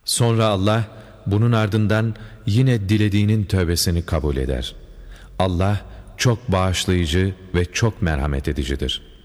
Sonra Allah bunun ardından yine dilediğinin tövbesini kabul eder. Allah çok bağışlayıcı ve çok merhamet edicidir.